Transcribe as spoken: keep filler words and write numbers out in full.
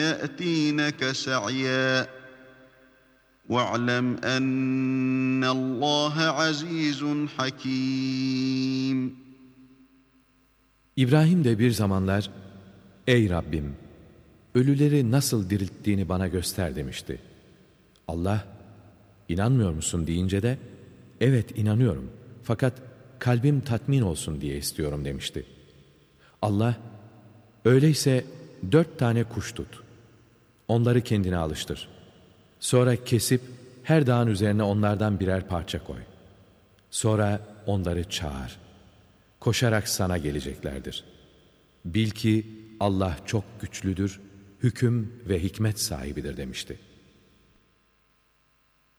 يَأْتِينَكَ سَعْيًا وَاعْلَمْ أَنَّ اللّٰهَ عَز۪يزٌ حَك۪يمٌ. İbrahim de bir zamanlar, ''Ey Rabbim, ölüleri nasıl dirilttiğini bana göster.'' demişti. Allah, ''İnanmıyor musun?'' deyince de, ''Evet inanıyorum, fakat kalbim tatmin olsun diye istiyorum.'' demişti. Allah, ''Öyleyse dört tane kuş tut. Onları kendine alıştır. Sonra kesip her dağın üzerine onlardan birer parça koy. Sonra onları çağır. Koşarak sana geleceklerdir. Bil ki Allah çok güçlüdür, hüküm ve hikmet sahibidir.'' demişti.